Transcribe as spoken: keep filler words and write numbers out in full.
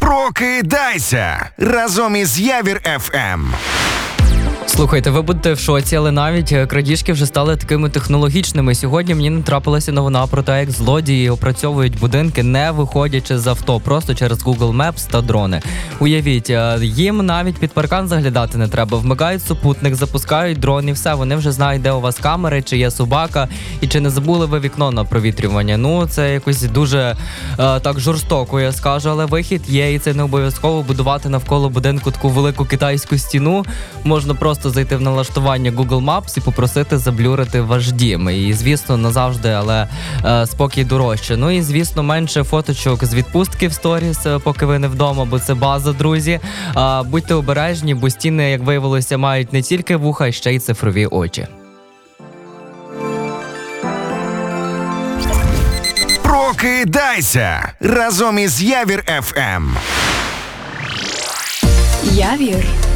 Прокидайся разом із Явір еф ем. Слухайте, ви будете в шоці, але навіть крадіжки вже стали такими технологічними. Сьогодні мені натрапилася новина про те, як злодії опрацьовують будинки, не виходячи з авто, просто через Google Maps та дрони. Уявіть, їм навіть під паркан заглядати не треба. Вмикають супутник, запускають дрон і все. Вони вже знають, де у вас камери, чи є собака, і чи не забули ви вікно на провітрювання. Ну, це якось дуже е, так жорстоко, я скажу, але вихід є, і це не обов'язково будувати навколо будинку таку велику китайську стіну. Можна просто зайти в налаштування Google Maps і попросити заблюрити ваш дім. І, звісно, назавжди, але е, спокій дорожче. Ну і, звісно, менше фоточок з відпустки в сторіс, поки ви не вдома, бо це база, друзі. Е, будьте обережні, бо стіни, як виявилося, мають не тільки вуха, а ще й цифрові очі. Прокидайся разом із Явір еф ем. Явір